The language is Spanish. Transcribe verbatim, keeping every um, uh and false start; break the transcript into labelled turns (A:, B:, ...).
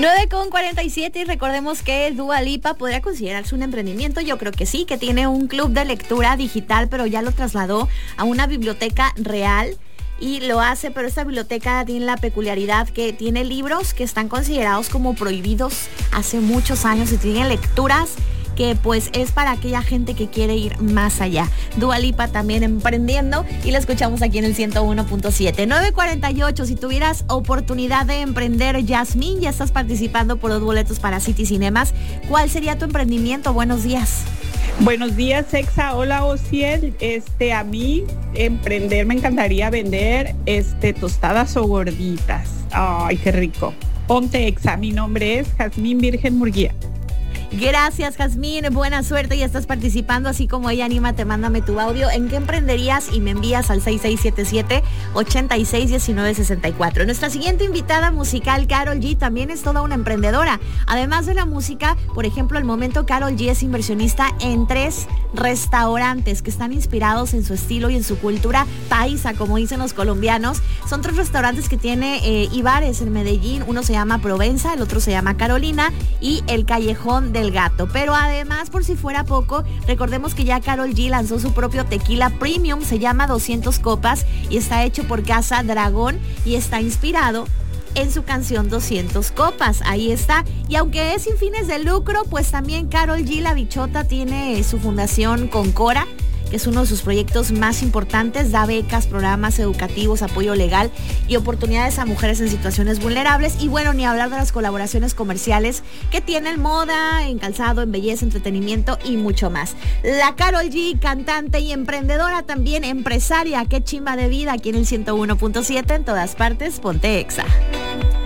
A: nueve con cuarenta y siete y recordemos que Dua Lipa podría considerarse un emprendimiento. Yo creo que sí, que tiene un club de lectura digital, pero ya lo trasladó a una biblioteca real. Y lo hace, pero esta biblioteca tiene la peculiaridad que tiene libros que están considerados como prohibidos hace muchos años y tiene lecturas que pues es para aquella gente que quiere ir más allá. Dua Lipa también emprendiendo y la escuchamos aquí en el ciento uno punto siete. nueve cuarenta y ocho, si tuvieras oportunidad de emprender, Yasmín, ya estás participando por dos boletos para City Cinemas. ¿Cuál sería tu emprendimiento? Buenos días.
B: Buenos días, Exa. Hola, Ociel. Este, a mí emprender me encantaría vender este tostadas o gorditas. Ay, qué rico. Ponte Exa. Mi nombre es Jazmín Virgen Murguía.
A: Gracias, Jazmín, buena suerte, ya estás participando, así como ella, anímate, mándame tu audio, ¿en qué emprenderías? Y me envías al seis seis siete siete, ocho seis uno nueve seis cuatro. Nuestra siguiente invitada musical, Karol G, también es toda una emprendedora. Además de la música, por ejemplo, al momento Karol G es inversionista en tres restaurantes que están inspirados en su estilo y en su cultura paisa, como dicen los colombianos. Son tres restaurantes que tiene eh, y bares en Medellín, uno se llama Provenza, el otro se llama Carolina y el Callejón de el gato. Pero además, por si fuera poco, recordemos que ya Karol G lanzó su propio tequila premium, se llama doscientas copas y está hecho por Casa Dragón y está inspirado en su canción doscientas copas. Ahí está. Y aunque es sin fines de lucro, pues también Karol G, la bichota, tiene su fundación Concora, que es uno de sus proyectos más importantes, da becas, programas educativos, apoyo legal y oportunidades a mujeres en situaciones vulnerables. Y bueno, ni hablar de las colaboraciones comerciales que tienen moda, en calzado, en belleza, entretenimiento y mucho más. La Karol G, cantante y emprendedora, también empresaria, qué chimba de vida, aquí en el ciento uno punto siete, en todas partes, ponte Exa.